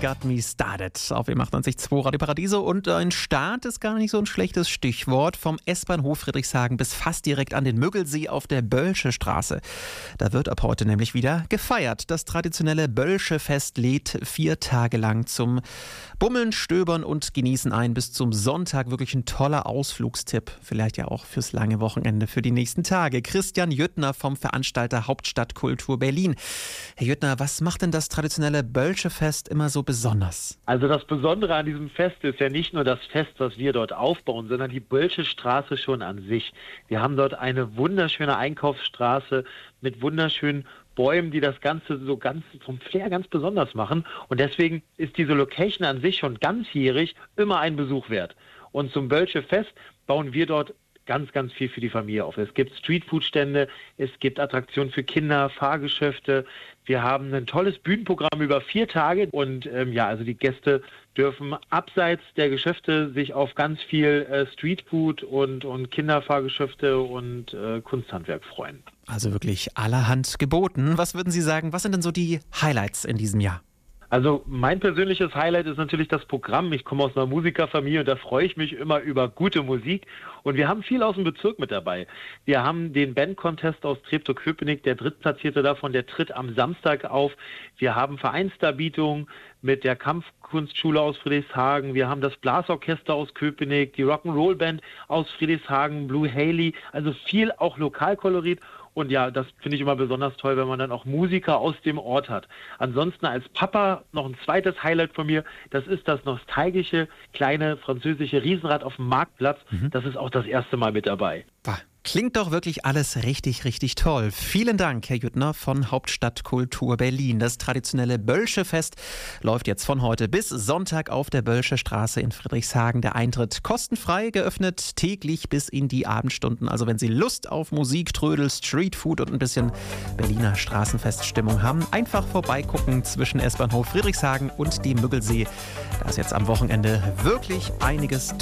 Got Me Started auf M98.2 Radio Paradiso. Und ein Start ist gar nicht so ein schlechtes Stichwort. Vom S-Bahnhof Friedrichshagen bis fast direkt an den Müggelsee auf der Bölsche Straße. Da wird ab heute nämlich wieder gefeiert. Das traditionelle Bölsche Fest lädt 4 Tage lang zum Bummeln, Stöbern und Genießen ein. Bis zum Sonntag wirklich ein toller Ausflugstipp. Vielleicht ja auch fürs lange Wochenende, für die nächsten Tage. Christian Jüttner vom Veranstalter Hauptstadtkultur Berlin. Herr Jüttner, was macht denn das traditionelle Bölsche Fest immer so besonders? Also das Besondere an diesem Fest ist ja nicht nur das Fest, was wir dort aufbauen, sondern die Bölsche Straße schon an sich. Wir haben dort eine wunderschöne Einkaufsstraße mit wunderschönen Bäumen, die das Ganze so ganz vom Flair ganz besonders machen. Und deswegen ist diese Location an sich schon ganzjährig immer ein Besuch wert. Und zum Bölsche Fest bauen wir dort ganz, ganz viel für die Familie auf. Es gibt Streetfood-Stände, es gibt Attraktionen für Kinder, Fahrgeschäfte. Wir haben ein tolles Bühnenprogramm über 4 Tage und also die Gäste dürfen abseits der Geschäfte sich auf ganz viel Streetfood und Kinderfahrgeschäfte und Kunsthandwerk freuen. Also wirklich allerhand geboten. Was würden Sie sagen, was sind denn so die Highlights in diesem Jahr? Also mein persönliches Highlight ist natürlich das Programm. Ich komme aus einer Musikerfamilie und da freue ich mich immer über gute Musik. Und wir haben viel aus dem Bezirk mit dabei. Wir haben den Band-Contest aus Treptow-Köpenick, der Drittplatzierte davon, der tritt am Samstag auf. Wir haben Vereinsdarbietungen mit der Kampfkunstschule aus Friedrichshagen. Wir haben das Blasorchester aus Köpenick, die Rock'n'Roll-Band aus Friedrichshagen, Blue Haley. Also viel auch Lokalkolorit. Und ja, das finde ich immer besonders toll, wenn man dann auch Musiker aus dem Ort hat. Ansonsten als Papa noch ein zweites Highlight von mir, das ist das nostalgische kleine französische Riesenrad auf dem Marktplatz. Das ist auch das erste Mal mit dabei. Klingt doch wirklich alles richtig, richtig toll. Vielen Dank, Herr Jüttner von Hauptstadtkultur Berlin. Das traditionelle Bölsche Fest läuft jetzt von heute bis Sonntag auf der Bölsche Straße in Friedrichshagen. Der Eintritt kostenfrei, geöffnet täglich bis in die Abendstunden. Also wenn Sie Lust auf Musik, Trödel, Streetfood und ein bisschen Berliner Straßenfeststimmung haben, einfach vorbeigucken zwischen S-Bahnhof Friedrichshagen und dem Müggelsee. Da ist jetzt am Wochenende wirklich einiges